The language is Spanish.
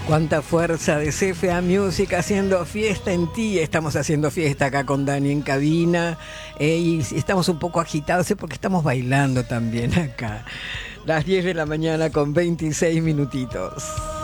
Cuánta fuerza de CFA Music haciendo fiesta en ti. Estamos haciendo fiesta acá con Dani en cabina y estamos un poco agitados porque estamos bailando también acá. Las 10 de la mañana con 26 minutitos.